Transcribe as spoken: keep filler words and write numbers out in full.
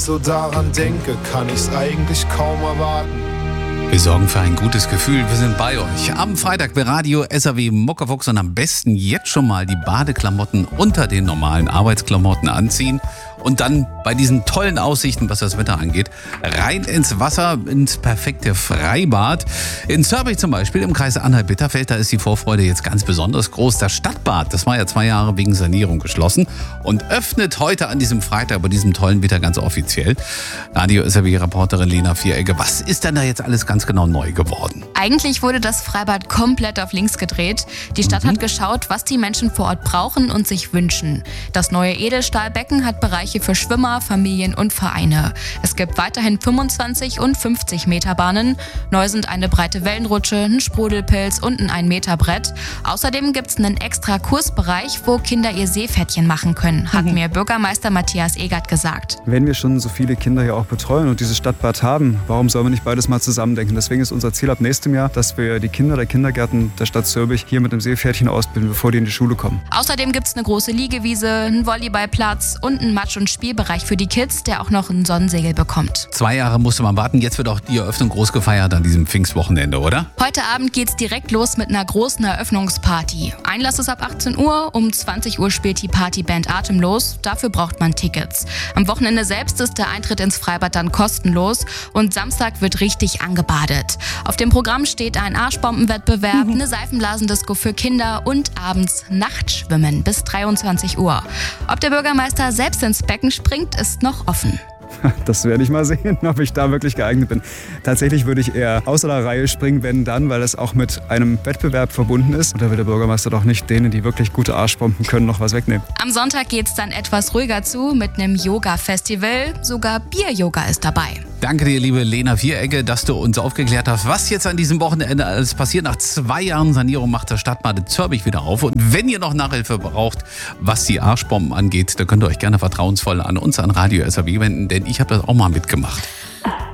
So daran denke, kann ich's eigentlich kaum erwarten. Wir sorgen für ein gutes Gefühl. Wir sind bei euch. Am Freitag bei Radio S R W Muckefuchs und am besten jetzt schon mal die Badeklamotten unter den normalen Arbeitsklamotten anziehen. Und dann bei diesen tollen Aussichten, was das Wetter angeht, rein ins Wasser, ins perfekte Freibad. In Zörbich zum Beispiel, im Kreis Anhalt-Bitterfeld, da ist die Vorfreude jetzt ganz besonders groß. Das Stadtbad, das war ja zwei Jahre wegen Sanierung geschlossen und öffnet heute an diesem Freitag bei diesem tollen Wetter ganz offiziell. Radio S R W-Reporterin Lena Vieregge, was ist denn da jetzt alles ganz genau neu geworden? Eigentlich wurde das Freibad komplett auf links gedreht. Die Stadt mhm. hat geschaut, was die Menschen vor Ort brauchen und sich wünschen. Das neue Edelstahlbecken hat Bereiche für Schwimmer, Familien und Vereine. Es gibt weiterhin fünfundzwanzig und fünfzig Meter Bahnen. Neu sind eine breite Wellenrutsche, ein Sprudelpilz und ein ein Meter Brett. Außerdem gibt es einen extra Kursbereich, wo Kinder ihr Seepferdchen machen können, hat mhm. mir Bürgermeister Matthias Egert gesagt. Wenn wir schon so viele Kinder hier auch betreuen und dieses Stadtbad haben, warum sollen wir nicht beides mal zusammendenken? Deswegen ist unser Ziel ab nächstem Jahr, dass wir die Kinder der Kindergärten der Stadt Zörbich hier mit dem Seepferdchen ausbilden, bevor die in die Schule kommen. Außerdem gibt es eine große Liegewiese, einen Volleyballplatz und einen Matsch- und Spielbereich für die Kids, der auch noch ein Sonnensegel bekommt. Zwei Jahre musste man warten, jetzt wird auch die Eröffnung groß gefeiert an diesem Pfingstwochenende, oder? Heute Abend geht's direkt los mit einer großen Eröffnungsparty. Einlass ist ab achtzehn Uhr, um zwanzig Uhr spielt die Partyband Atemlos, dafür braucht man Tickets. Am Wochenende selbst ist der Eintritt ins Freibad dann kostenlos und Samstag wird richtig angebadet. Auf dem Programm steht ein Arschbombenwettbewerb, eine Seifenblasendisco für Kinder und abends Nachtschwimmen bis dreiundzwanzig Uhr. Ob der Bürgermeister selbst ins Becken springt, ist noch offen. Das werde ich mal sehen, ob ich da wirklich geeignet bin. Tatsächlich würde ich eher außer der Reihe springen, wenn dann, weil es auch mit einem Wettbewerb verbunden ist. Und da will der Bürgermeister doch nicht denen, die wirklich gute Arschbomben können, noch was wegnehmen. Am Sonntag geht es dann etwas ruhiger zu mit einem Yoga-Festival. Sogar Bier-Yoga ist dabei. Danke dir, liebe Lena Vieregge, dass du uns aufgeklärt hast, was jetzt an diesem Wochenende alles passiert. Nach zwei Jahren Sanierung macht das Stadtbad Zörbich wieder auf. Und wenn ihr noch Nachhilfe braucht, was die Arschbomben angeht, dann könnt ihr euch gerne vertrauensvoll an uns, an Radio S R W wenden, denn ich habe das auch mal mitgemacht.